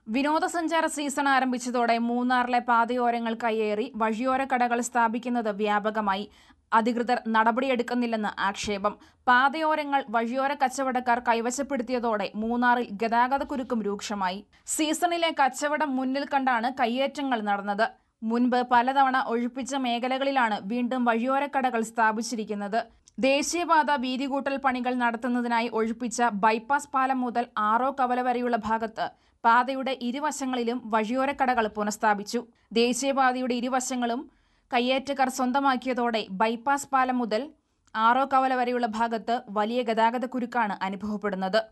വിനോദസഞ്ചാര സീസൺ ആരംഭിച്ചതോടെ മൂന്നാറിലെ പാതയോരങ്ങൾ കയ്യേറി വഴിയോര കടകൾ സ്ഥാപിക്കുന്നത് വ്യാപകമായി. അധികൃതർ നടപടിയെടുക്കുന്നില്ലെന്ന് ആക്ഷേപം. പാതയോരങ്ങൾ വഴിയോര കച്ചവടക്കാർ കൈവശപ്പെടുത്തിയതോടെ മൂന്നാറിൽ ഗതാഗതക്കുരുക്കും രൂക്ഷമായി. സീസണിലെ കച്ചവടം മുന്നിൽ കണ്ടാണ് കയ്യേറ്റങ്ങൾ നടന്നത്. മുൻപ് പലതവണ ഒഴിപ്പിച്ച മേഖലകളിലാണ് വീണ്ടും വഴിയോര കടകൾ സ്ഥാപിച്ചിരിക്കുന്നത്. ദേശീയപാത വീതികൂട്ടൽ പണികൾ നടത്തുന്നതിനായി ഒഴിപ്പിച്ച ബൈപ്പാസ് പാലം മുതൽ ആറോ കവല വരെയുള്ള ഭാഗത്ത് പാതയുടെ ഇരുവശങ്ങളിലും വഴിയോര കടകൾ പുനഃസ്ഥാപിച്ചു. ദേശീയപാതയുടെ ഇരുവശങ്ങളും കയ്യേറ്റക്കാർ സ്വന്തമാക്കിയതോടെ ബൈപ്പാസ് പാലം മുതൽ ആറോ കവല വരെയുള്ള ഭാഗത്ത് വലിയ ഗതാഗതക്കുരുക്കാണ് അനുഭവപ്പെടുന്നത്.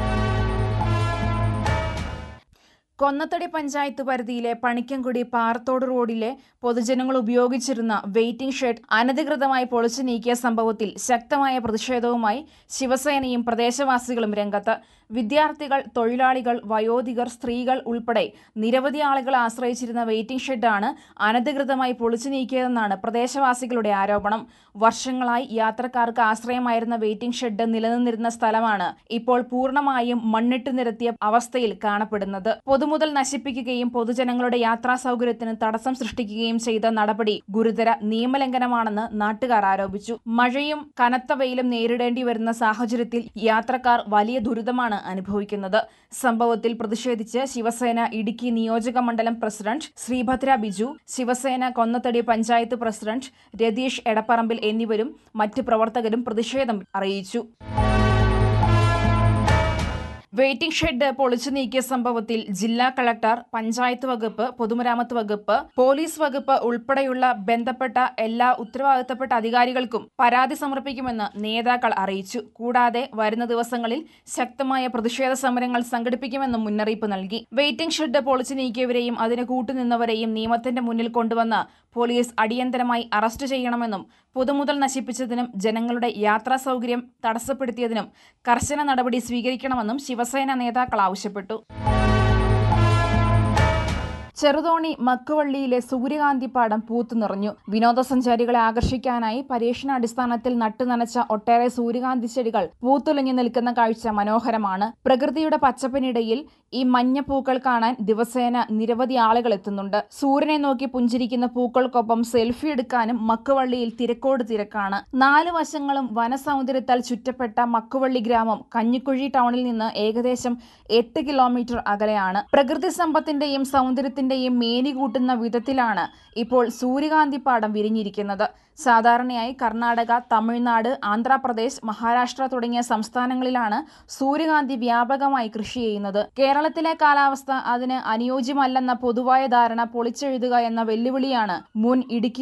കൊന്നത്തടി പഞ്ചായത്ത് പരിധിയിലെ പണിക്കൻകുടി പാറത്തോട് റോഡിലെ പൊതുജനങ്ങൾ ഉപയോഗിച്ചിരുന്ന വെയിറ്റിംഗ് ഷെഡ് അനധികൃതമായി പൊളിച്ചു നീക്കിയ സംഭവത്തിൽ ശക്തമായ പ്രതിഷേധവുമായി ശിവസേനയും പ്രദേശവാസികളും രംഗത്ത്. വിദ്യാർത്ഥികൾ, തൊഴിലാളികൾ, വയോധികർ, സ്ത്രീകൾ ഉൾപ്പെടെ നിരവധി ആളുകൾ ആശ്രയിച്ചിരുന്ന വെയിറ്റിംഗ് ഷെഡാണ് അനധികൃതമായി പൊളിച്ചു നീക്കിയതെന്നാണ് പ്രദേശവാസികളുടെ ആരോപണം. വർഷങ്ങളായി യാത്രക്കാർക്ക് ആശ്രയമായിരുന്ന വെയിറ്റിംഗ് ഷെഡ് നിലനിന്നിരുന്ന സ്ഥലമാണ് ഇപ്പോൾ പൂർണ്ണമായും മണ്ണിട്ട് നിരത്തിയ അവസ്ഥയിൽ കാണപ്പെടുന്നത്. പൊതുമുതൽ നശിപ്പിക്കുകയും പൊതുജനങ്ങളുടെ യാത്രാ സൗകര്യത്തിന് തടസ്സം സൃഷ്ടിക്കുകയും ചെയ്ത നടപടി ഗുരുതര നിയമലംഘനമാണെന്ന് നാട്ടുകാർ ആരോപിച്ചു. മഴയും കനത്ത വെയിലും നേരിടേണ്ടി വരുന്ന സാഹചര്യത്തിൽ യാത്രക്കാർ വലിയ ദുരിതമാണ് അനുഭവിക്കുന്നത്. സംഭവത്തിൽ പ്രതിഷേധിച്ച് ശിവസേന ഇടുക്കി നിയോജക മണ്ഡലം പ്രസിഡന്റ് ശ്രീഭദ്ര ബിജു, ശിവസേന കൊന്നത്തടി പഞ്ചായത്ത് പ്രസിഡന്റ് രതീഷ് എടപ്പറമ്പിൽ എന്നിവരും മറ്റ് പ്രവർത്തകരും പ്രതിഷേധം അറിയിച്ചു. വെയിറ്റിംഗ് ഷെഡ് പൊളിച്ചു നീക്കിയ സംഭവത്തിൽ ജില്ലാ കളക്ടർ, പഞ്ചായത്ത് വകുപ്പ്, പൊതുമരാമത്ത് വകുപ്പ്, പോലീസ് വകുപ്പ് ഉൾപ്പെടെയുള്ള ബന്ധപ്പെട്ട എല്ലാ ഉത്തരവാദിത്തപ്പെട്ട അധികാരികൾക്കും പരാതി സമർപ്പിക്കുമെന്ന് നേതാക്കൾ അറിയിച്ചു. കൂടാതെ വരുന്ന ദിവസങ്ങളിൽ ശക്തമായ പ്രതിഷേധ സമരങ്ങൾ സംഘടിപ്പിക്കുമെന്നും മുന്നറിയിപ്പ് നൽകി. വെയിറ്റിംഗ് ഷെഡ് പൊളിച്ചു നീക്കിയവരെയും അതിന് കൂട്ടുനിന്നവരെയും നിയമത്തിന്റെ മുന്നിൽ കൊണ്ടുവന്ന് പോലീസ് അടിയന്തരമായി അറസ്റ്റ് ചെയ്യണമെന്നും പൊതുമുതൽ നശിപ്പിച്ചതിനും ജനങ്ങളുടെ യാത്രാ സൗകര്യം തടസ്സപ്പെടുത്തിയതിനും കർശന നടപടി സ്വീകരിക്കണമെന്നും ശിവസേന നേതാക്കൾ ആവശ്യപ്പെട്ടു. ചെറുതോണി മക്കുവള്ളിയിലെ സൂര്യകാന്തിപ്പാടം പൂത്തുനിറഞ്ഞു. വിനോദസഞ്ചാരികളെ ആകർഷിക്കാനായി പരീക്ഷണാടിസ്ഥാനത്തിൽ നട്ടുനനച്ച ഒട്ടേറെ സൂര്യകാന്തി ചെടികൾ പൂത്തുലഞ്ഞു നിൽക്കുന്ന കാഴ്ച മനോഹരമാണ്. പ്രകൃതിയുടെ പച്ചപ്പിനിടയിൽ ഈ മഞ്ഞ പൂക്കൾ കാണാൻ ദിവസേന നിരവധി ആളുകൾ എത്തുന്നുണ്ട്. സൂര്യനെ നോക്കി പുഞ്ചിരിക്കുന്ന പൂക്കൾക്കൊപ്പം സെൽഫി എടുക്കാനും മക്കുവള്ളിയിൽ തിരക്കോട് തിരക്കാണ്. 4 വശങ്ങളും വനസൗന്ദര്യത്താൽ ചുറ്റപ്പെട്ട മക്കുവള്ളി ഗ്രാമം കഞ്ഞിക്കുഴി ടൗണിൽ നിന്ന് ഏകദേശം 8 കിലോമീറ്റർ അകലെയാണ്. പ്രകൃതി സമ്പത്തിന്റെയും സൗന്ദര്യത്തിന്റെയും മേനി കൂട്ടുന്ന വിധത്തിലാണ് ഇപ്പോൾ സൂര്യകാന്തിപ്പാടം വിരിഞ്ഞിരിക്കുന്നത്. സാധാരണയായി കർണാടക, തമിഴ്നാട്, ആന്ധ്രാപ്രദേശ്, മഹാരാഷ്ട്ര തുടങ്ങിയ സംസ്ഥാനങ്ങളിലാണ് സൂര്യകാന്തി വ്യാപകമായി കൃഷി ചെയ്യുന്നത്. കേരളത്തിലെ കാലാവസ്ഥ അതിന് അനുയോജ്യമല്ലെന്ന പൊതുവായ ധാരണ പൊളിച്ചെഴുതുക എന്ന വെല്ലുവിളിയാണ് മുൻ ഇടുക്കി